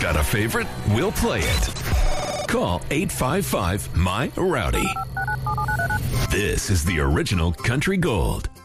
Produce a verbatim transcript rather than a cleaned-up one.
Got a favorite? We'll play it. Call eight five five, M Y Rowdy. This is the original Country Gold.